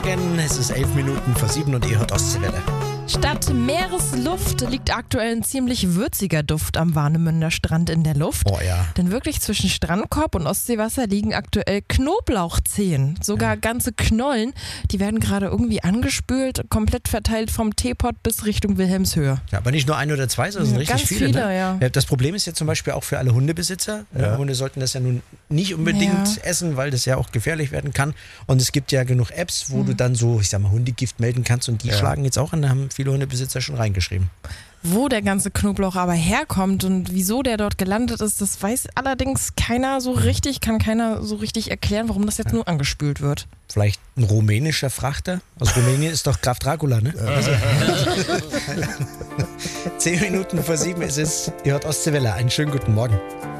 Morgen, es ist 11 Minuten vor 7 und ihr hört Ostseewelle. Statt Meeresluft liegt aktuell ein ziemlich würziger Duft am Warnemünder Strand in der Luft. Oh ja. Denn wirklich zwischen Strandkorb und Ostseewasser liegen aktuell Knoblauchzehen. Sogar ganze Knollen. Die werden gerade irgendwie angespült, komplett verteilt vom Teepot bis Richtung Wilhelmshöhe. Ja, aber nicht nur ein oder zwei, sondern richtig ganz viele. viele, Ne? ja. Das Problem ist ja zum Beispiel auch für alle Hundebesitzer. Hunde sollten das ja nun nicht unbedingt essen, weil das ja auch gefährlich werden kann. Und es gibt ja genug Apps, wo du dann so, ich sag mal, Hundegift melden kannst und die schlagen jetzt auch an. Da haben viele Hundebesitzer schon reingeschrieben. Wo der ganze Knoblauch aber herkommt und wieso der dort gelandet ist, das weiß allerdings keiner so richtig, kann keiner so richtig erklären, warum das jetzt nur angespült wird. Vielleicht ein rumänischer Frachter? Aus Rumänien ist doch Graf Dracula, ne? 10 Minuten vor 7 ist es. Ihr hört Ostseewelle. Einen schönen guten Morgen.